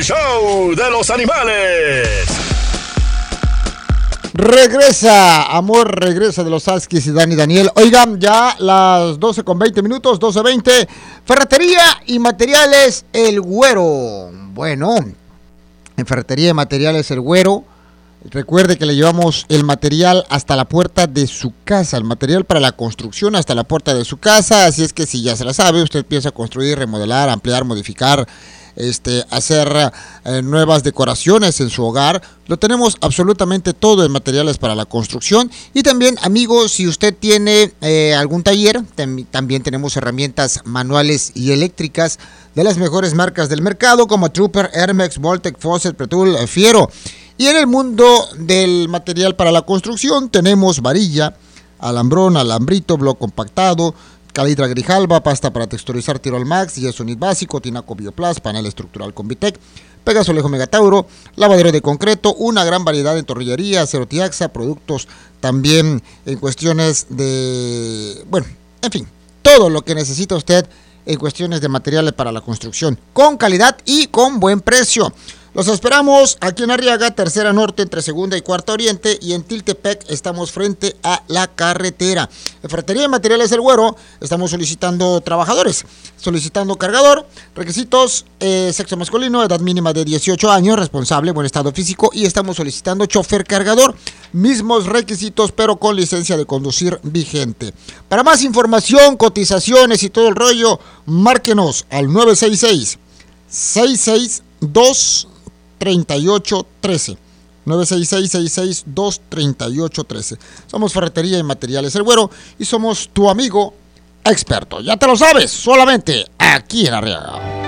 show de los animales. Regresa, amor, regresa de los Huskies y Dani Daniel. Oigan, ya las 12:20, 12:20. Ferretería y materiales El Güero. Bueno, en Ferretería y materiales El Güero, recuerde que le llevamos el material hasta la puerta de su casa, el material para la construcción hasta la puerta de su casa. Así es que si ya se la sabe, usted piensa construir, remodelar, ampliar, modificar, hacer nuevas decoraciones en su hogar, lo tenemos absolutamente todo en materiales para la construcción. Y también, amigos, si usted tiene algún taller, también tenemos herramientas manuales y eléctricas de las mejores marcas del mercado, como Trooper, Hermex, Voltec, Fosset, Pretul, Fiero. Y en el mundo del material para la construcción tenemos varilla, alambrón, alambrito, bloc compactado, calidra Grijalba, pasta para texturizar Tirol Max, yeso Nit básico, tinaco Bioplast, panel estructural con Vitec, Pegasolejo Megatauro, lavadero de concreto, una gran variedad de torrillería, acero Tiaxa, productos también en cuestiones de, bueno, en fin, todo lo que necesita usted en cuestiones de materiales para la construcción, con calidad y con buen precio. Los esperamos aquí en Arriaga, Tercera Norte, entre Segunda y Cuarta Oriente, y en Tiltepec estamos frente a la carretera. En Ferretería de Materiales El Güero estamos solicitando trabajadores, solicitando cargador, requisitos, sexo masculino, edad mínima de 18 años, responsable, buen estado físico, y estamos solicitando chofer cargador, mismos requisitos pero con licencia de conducir vigente. Para más información, cotizaciones y todo el rollo, márquenos al 966 662 3813 966-662-3813. Somos Ferretería y Materiales El Güero y somos tu amigo experto. Ya te lo sabes, solamente aquí en Arriaga.